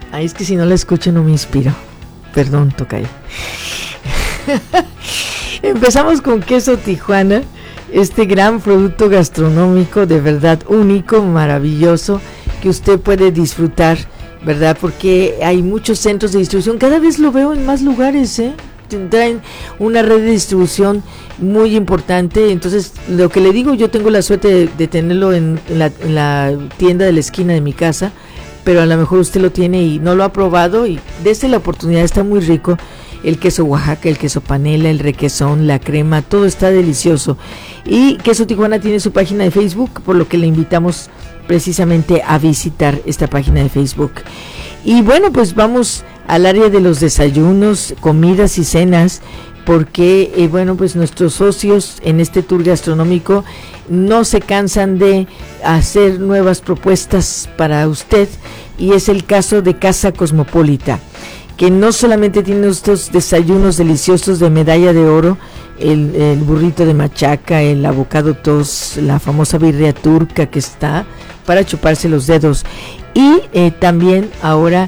Ay, es que si no la escucho no me inspiro. Perdón, tocayo. Empezamos con Queso Tijuana, este gran producto gastronómico de verdad único, maravilloso, que usted puede disfrutar, ¿verdad? Porque hay muchos centros de distribución, cada vez lo veo en más lugares, traen una red de distribución muy importante. Entonces, lo que le digo, yo tengo la suerte de tenerlo en la tienda de la esquina de mi casa, pero a lo mejor usted lo tiene y no lo ha probado, y dése la oportunidad, está muy rico. El queso Oaxaca, el queso panela, el requesón, la crema, todo está delicioso. Y Queso Tijuana tiene su página de Facebook, por lo que le invitamos precisamente a visitar esta página de Facebook. Y bueno, pues vamos al área de los desayunos, comidas y cenas, porque bueno, pues nuestros socios en este tour gastronómico no se cansan de hacer nuevas propuestas para usted, y es el caso de Casa Cosmopolita, que no solamente tiene estos desayunos deliciosos de medalla de oro, el burrito de machaca, el avocado toast, la famosa birria turca que está para chuparse los dedos, y también ahora